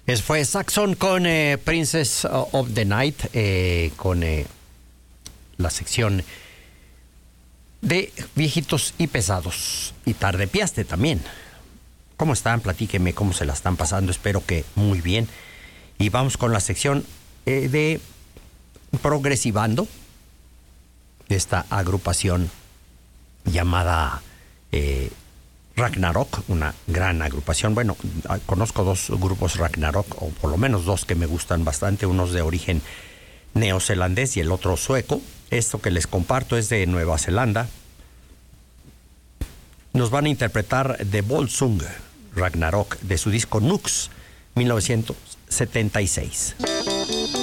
Fue Saxon con Princess of the Night, con la sección de viejitos y pesados. Y tarde piaste también. ¿Cómo están? Platíquenme cómo se la están pasando. Espero que muy bien. Y vamos con la sección de Progresivando, esta agrupación llamada Ragnarok, una gran agrupación. Bueno, conozco dos grupos Ragnarok, o por lo menos dos que me gustan bastante, unos de origen neozelandés y el otro sueco. Esto que les comparto es de Nueva Zelanda. Nos van a interpretar The Volsung Ragnarok de su disco Nux 1976.